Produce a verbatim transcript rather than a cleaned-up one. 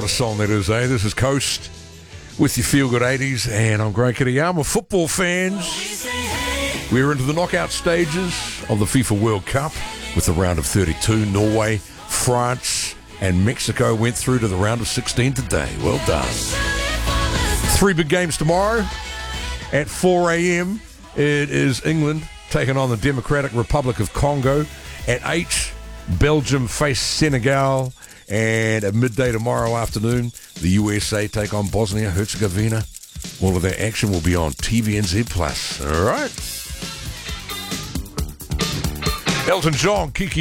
What a song that is, eh? This is Coast with your Feel Good eighties, and I'm Greg Kitayama. Football fans, we're into the knockout stages of the FIFA World Cup with the round of thirty-two. Norway, France, and Mexico went through to the round of sixteen today. Well done. Three big games tomorrow at four a.m. It is England taking on the Democratic Republic of Congo. At eight, Belgium face Senegal. And at midday tomorrow afternoon, the U S A take on Bosnia-Herzegovina. All of that action will be on T V N Z plus. All right. Elton John, Kiki.